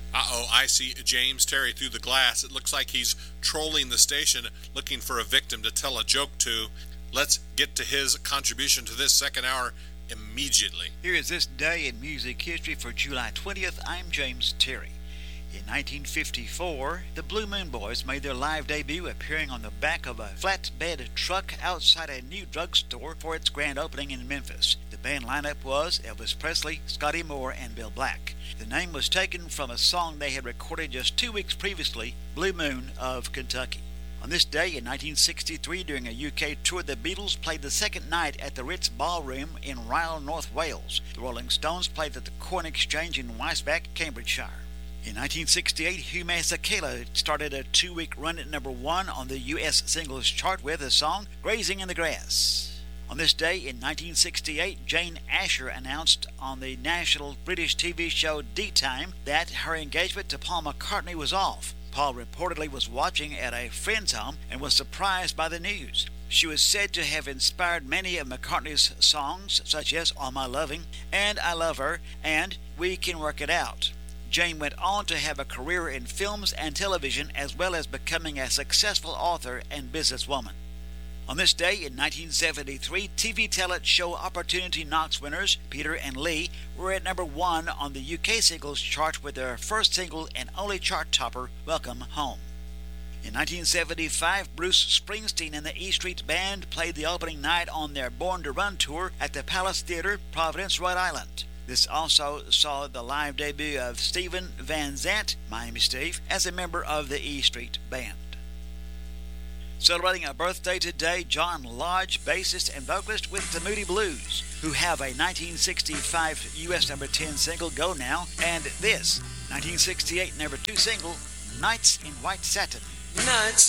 Uh-oh, I see James Terry through the glass. It looks like he's trolling the station looking for a victim to tell a joke to. Let's get to his contribution to this second hour immediately. Here is this day in music history for July 20th. I'm James Terry. In 1954, the Blue Moon Boys made their live debut appearing on the back of a flatbed truck outside a new drugstore for its grand opening in Memphis. The band lineup was Elvis Presley, Scotty Moore, and Bill Black. The name was taken from a song they had recorded just 2 weeks previously, Blue Moon of Kentucky. On this day in 1963, during a UK tour, the Beatles played the second night at the Ritz Ballroom in Rhyl, North Wales. The Rolling Stones played at the Corn Exchange in Weisbach, Cambridgeshire. In 1968, Hugh Masekela started a 2-week run at number 1 on the U.S. singles chart with the song Grazing in the Grass. On this day in 1968, Jane Asher announced on the national British TV show D-Time that her engagement to Paul McCartney was off. Paul reportedly was watching at a friend's home and was surprised by the news. She was said to have inspired many of McCartney's songs, such as All My Loving and I Love Her and We Can Work It Out. Jane went on to have a career in films and television, as well as becoming a successful author and businesswoman. On this day in 1973, TV talent show Opportunity Knocks winners Peter and Lee were at number 1 on the UK singles chart with their first single and only chart topper, Welcome Home. In 1975, Bruce Springsteen and the E Street Band played the opening night on their Born to Run tour at the Palace Theatre, Providence, Rhode Island. This also saw the live debut of Steven Van Zandt, Miami Steve, as a member of the E Street Band. Celebrating a birthday today, John Lodge, bassist and vocalist with the Moody Blues, who have a 1965 U.S. number 10 single, Go Now, and this 1968 number 2 single, Nights in White Satin. Nights